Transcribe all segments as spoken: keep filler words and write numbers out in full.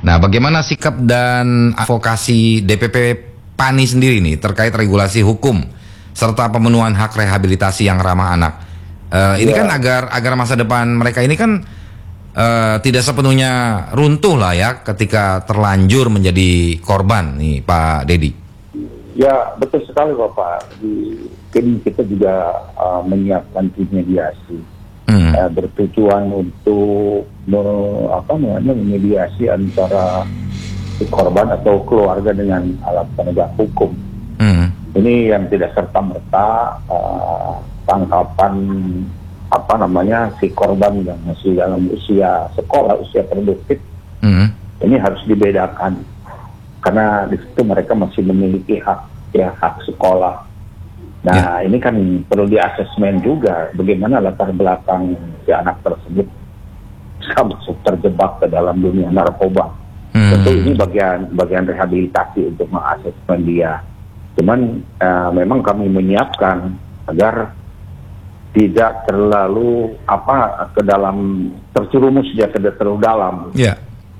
Nah, bagaimana sikap dan advokasi D P P PANI sendiri nih terkait regulasi hukum serta pemenuhan hak rehabilitasi yang ramah anak? Uh, ini Ya. kan agar agar masa depan mereka ini kan uh, tidak sepenuhnya runtuh lah ya ketika terlanjur menjadi korban nih, Pak Dedi. Ya, betul sekali Bapak. Di tim kita juga uh, menyiapkan tim mediasi hmm. uh, bertujuan untuk me, apa namanya memediasi antara si korban atau keluarga dengan alat penegak hukum. Hmm. Ini yang tidak serta-merta uh, tangkapan apa namanya si korban yang masih dalam usia sekolah, usia produktif. Hmm. Ini harus dibedakan. Karena di situ mereka masih memiliki hak ya hak sekolah. Nah ya. Ini kan perlu diasesmen juga bagaimana latar belakang si anak tersebut masuk terjebak ke dalam dunia narkoba. Hmm. Tentu ini bagian bagian rehabilitasi untuk mengasesmen dia. Cuman uh, memang kami menyiapkan agar tidak terlalu apa ke dalam terjerumus dia ke terlalu dalam. Ya.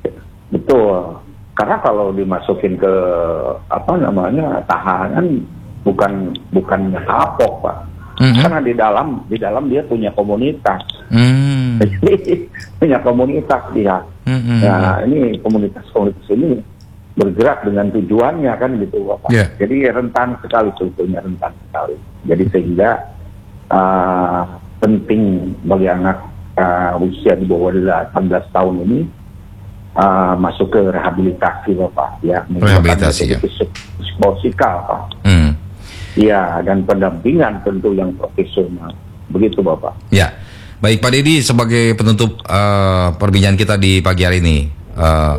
Betul. Karena kalau dimasukin ke apa namanya tahanan bukan bukan kapok Pak, mm-hmm. karena di dalam di dalam dia punya komunitas, mm. punya komunitas dia. Mm-hmm. Nah ini komunitas-komunitas ini bergerak dengan tujuannya kan gitu Bapak. Yeah. Jadi rentan sekali sebetulnya rentan sekali. Jadi sehingga uh, penting bagi anak uh, usia di bawah delapan belas tahun ini. Uh, masuk ke rehabilitasi Bapak ya, rehabilitasi ya, psikosikal Pak, hmm. ya dan pendampingan tentu yang profesional, begitu Bapak. Ya, baik Pak Dedi sebagai penutup uh, perbincangan kita di pagi hari ini, uh,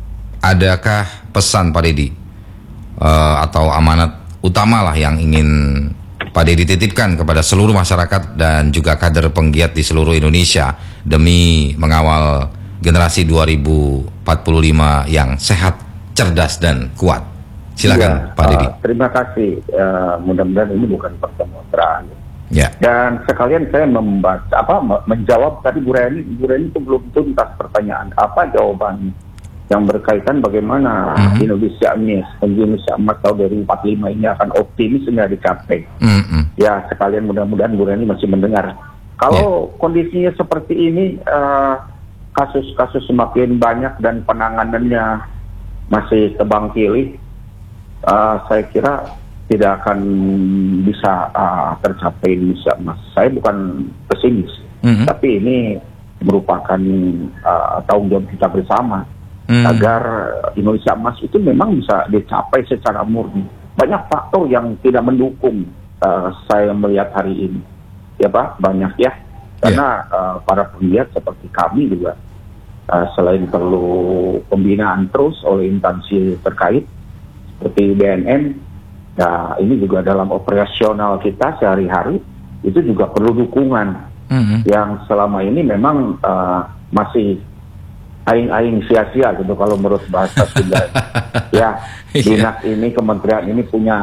adakah pesan Pak Dedi uh, atau amanat utama lah yang ingin Pak Dedi titipkan kepada seluruh masyarakat dan juga kader penggiat di seluruh Indonesia demi mengawal generasi dua ribu empat puluh lima yang sehat, cerdas dan kuat. Silakan ya, Pak Dedi. Uh, terima kasih. Uh, mudah-mudahan ini bukan pertemuan terakhir. Ya. Dan sekalian saya membaca apa menjawab tadi Bu Reni, Bu Reni itu belum tuntas pertanyaan apa jawaban yang berkaitan bagaimana mm-hmm. Indonesia emas, Indonesia emas tahun dua ribu empat puluh lima ini akan optimis hingga dicapai. Mm-hmm. Ya sekalian mudah-mudahan Bu Reni masih mendengar. Kalau yeah. kondisinya seperti ini. Uh, kasus-kasus semakin banyak dan penanganannya masih tebang pilih, uh, saya kira tidak akan bisa uh, tercapai Indonesia emas. Saya bukan pesimis, mm-hmm. tapi ini merupakan uh, tanggung jawab kita bersama mm. agar Indonesia emas itu memang bisa dicapai secara murni. Banyak faktor yang tidak mendukung uh, saya melihat hari ini, ya Pak, banyak ya. Karena yeah. uh, para penggiat seperti kami juga uh, selain perlu pembinaan terus oleh instansi terkait seperti B N N, ya ini juga dalam operasional kita sehari-hari itu juga perlu dukungan mm-hmm. yang selama ini memang uh, masih aing-aing sia-sia gitu kalau menurut bahasa Sunda. Ya, dinas ini kementerian ini punya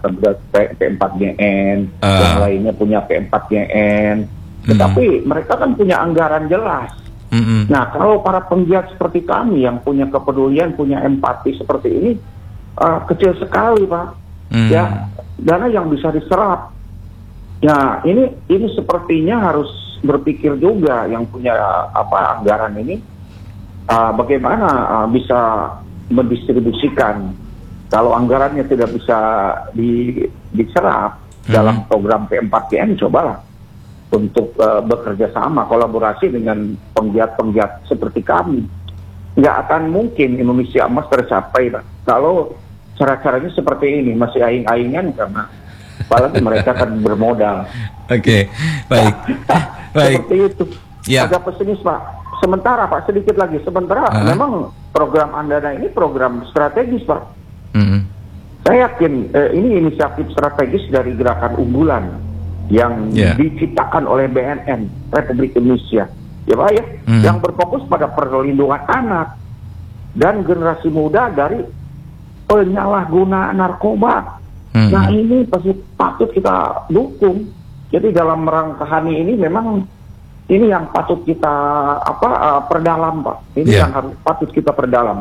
P empat G N, uh. yang lainnya punya P empat G N. Tetapi mm. mereka kan punya anggaran jelas. Mm-hmm. Nah, kalau para penggiat seperti kami yang punya kepedulian, punya empati seperti ini, uh, kecil sekali, Pak. Mm. Ya, dana yang bisa diserap. Ya, ini ini sepertinya harus berpikir juga yang punya apa anggaran ini, uh, bagaimana uh, bisa mendistribusikan. Kalau anggarannya tidak bisa di, diserap mm. dalam program P empat G N, cobalah untuk uh, bekerja sama, kolaborasi dengan penggiat-penggiat seperti kami. Nggak akan mungkin Indonesia emas tercapai Pak, kalau cara-caranya seperti ini, masih aing-aingan karena apalagi mereka kan bermodal. Oke, okay. Baik. Nah, baik. Seperti itu. Ya. Agak pesimis Pak. Sementara Pak, sedikit lagi. Sementara uh-huh. memang program Andana ini program strategis Pak. Mm-hmm. Saya yakin eh, ini inisiatif strategis dari gerakan unggulan yang yeah. diciptakan oleh B N N Republik Indonesia, ya Pak ya, mm. yang berfokus pada perlindungan anak dan generasi muda dari penyalahgunaan narkoba. Mm. Nah ini pasti patut kita dukung. Jadi dalam rangka Hani ini memang ini yang patut kita apa uh, perdalam Pak. Ini yeah. yang harus patut kita perdalam.